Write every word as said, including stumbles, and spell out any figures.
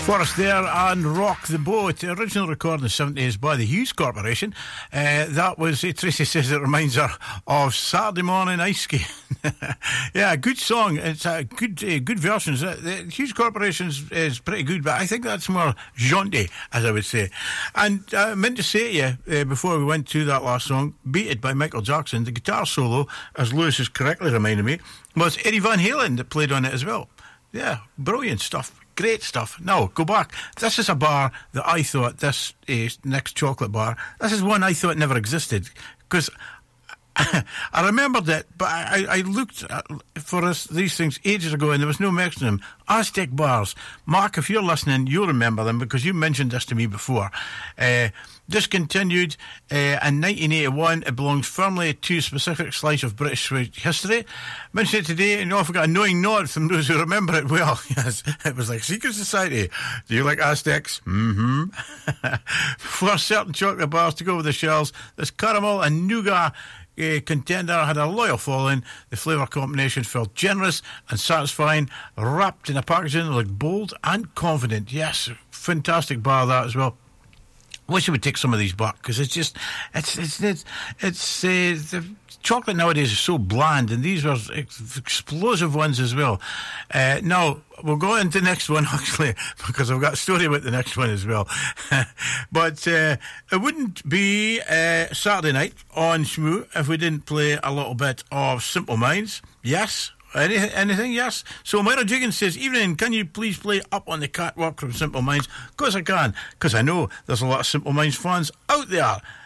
Forest there and Rock the Boat, original recorded in the seventies by the Hughes Corporation. Uh, that was, uh, Tracy says it reminds her of Saturday morning ice skating. Yeah, good song. It's a good uh, good version. Uh, the Hughes Corporation is, is pretty good, but I think that's more jaunty, as I would say. And uh, I meant to say to you, uh, before we went to that last song, Beat It by Michael Jackson, the guitar solo, as Lewis has correctly reminded me, was Eddie Van Halen that played on it as well. Yeah, brilliant stuff. Great stuff. Now, go back. This is a bar that I thought, this uh, Next Chocolate Bar, this is one I thought never existed. Because I remembered it, but I, I looked for this, these things ages ago and there was no mention of them. Aztec bars. Mark, if you're listening, you'll remember them because you mentioned this to me before. Uh, discontinued uh, in nineteen eighty-one. It belongs firmly to a specific slice of British history. Mention it today and you know, I got a knowing nod from those who remember it well. Yes, it was like Secret Society. Do you like Aztecs? Mm-hmm. For certain chocolate bars to go with the shells, this caramel and nougat Uh, contender had a loyal following. The flavour combination felt generous and satisfying, wrapped in a packaging that looked bold and confident. Yes, fantastic bar that as well. Wish I would take some of these back because it's just it's it's it's, it's uh, the chocolate nowadays is so bland, and these were ex- explosive ones as well. Uh, now we'll go into the next one actually because I've got a story about the next one as well. But uh, it wouldn't be uh, Saturday night on Shmoo if we didn't play a little bit of Simple Minds. Yes. Anything, anything, yes. So Myra Jiggins says, evening, can you please play Up on the Catwalk from Simple Minds? Of course I can, because I know there's a lot of Simple Minds fans out there.